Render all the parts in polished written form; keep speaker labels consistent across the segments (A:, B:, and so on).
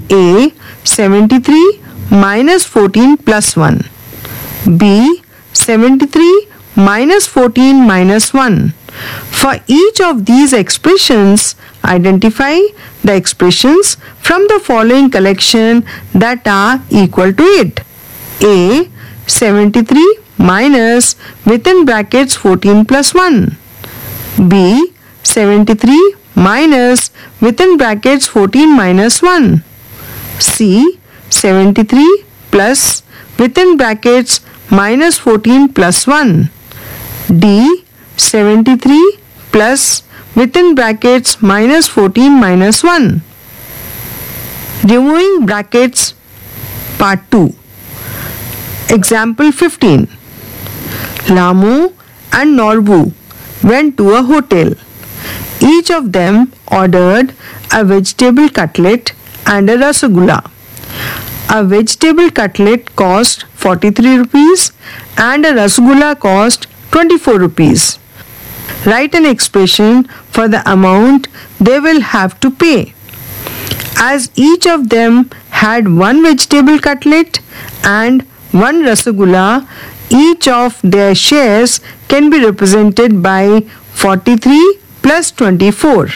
A: A. 73 minus 14 plus 1. B. 73 minus 14 minus 1. For each of these expressions, identify the expressions from the following collection that are equal to it. A. 73 minus within brackets 14 plus 1. B. 73 minus within brackets 14 minus 1. C. 73 plus within brackets minus 14 plus 1. D. 73 plus within brackets minus 14 minus 1. Removing brackets part 2. Example 15. Lamu and Norbu went to a hotel. Each of them ordered a vegetable cutlet and a rasgulla. A vegetable cutlet cost 43 rupees and a rasgulla cost 24 rupees. Write an expression for the amount they will have to pay. As each of them had one vegetable cutlet and one rasgulla, each of their shares can be represented by 43 plus 24.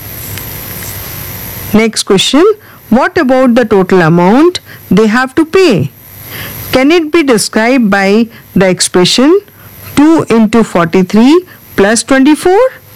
A: Next question. What about the total amount they have to pay? Can it be described by the expression 2 into 43 plus 24?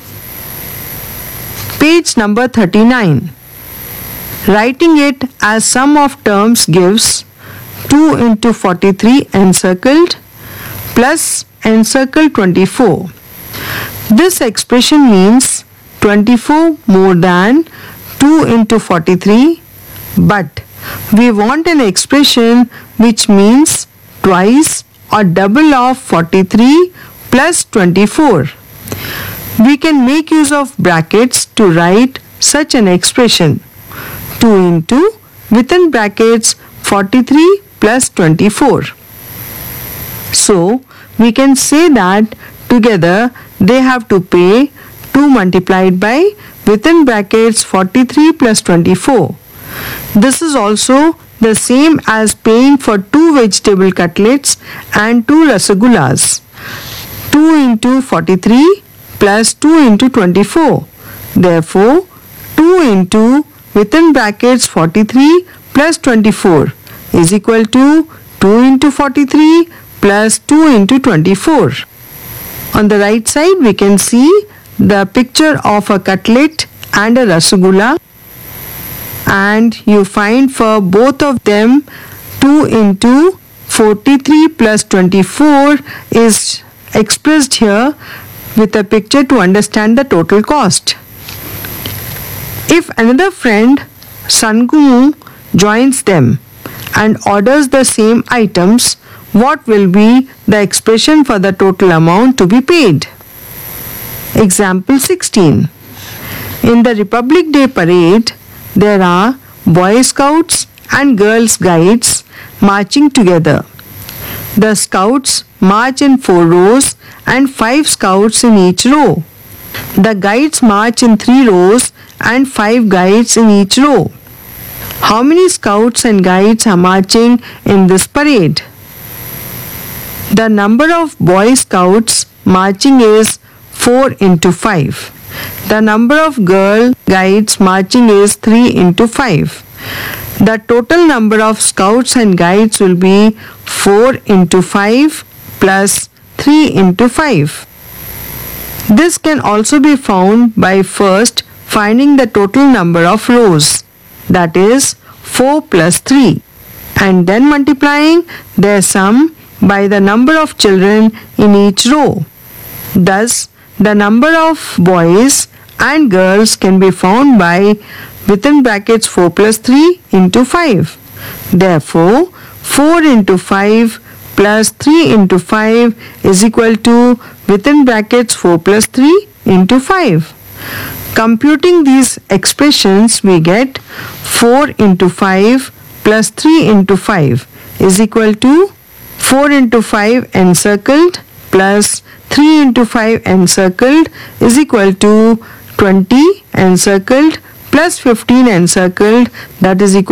A: Page number 39. Writing it as sum of terms gives 2 into 43 encircled plus encircled 24. This expression means 24 more than 2 into 43, but we want an expression which means twice or double of 43 plus 24. We can make use of brackets to write such an expression. 2 into within brackets 43 plus 24. So, we can say that together they have to pay 2 multiplied by within brackets 43 plus 24. This is also the same as paying for 2 vegetable cutlets and 2 rasagullas. 2 into 43 plus 2 into 24. Therefore, 2 into within brackets 43 plus 24 is equal to 2 into 43 plus 2 into 24. On the right side, we can see the picture of a cutlet and a rasgulla, and you find for both of them 2 into 43 plus 24 is expressed here with a picture to understand the total cost. If another friend, Sangumu, joins them and orders the same items, what will be the expression for the total amount to be paid? Example 16. In the Republic Day parade, there are Boy Scouts and Girl Guides marching together. The Scouts march in 4 rows and 5 Scouts in each row. The Guides march in 3 rows and 5 Guides in each row. How many Scouts and Guides are marching in this parade? The number of Boy Scouts marching is 4 into 5. The number of Girl Guides marching is 3 into 5. The total number of Scouts and Guides will be 4 into 5 plus 3 into 5. This can also be found by first finding the total number of rows, that is 4 plus 3, and then multiplying their sum by the number of children in each row. Thus, the number of boys and girls can be found by within brackets 4 plus 3 into 5. Therefore, 4 into 5 plus 3 into 5 is equal to within brackets 4 plus 3 into 5. Computing these expressions, we get 4 into 5 plus 3 into 5 is equal to 4 into 5 encircled plus 3 into 5 encircled is equal to 20 encircled plus 15 encircled, that is equal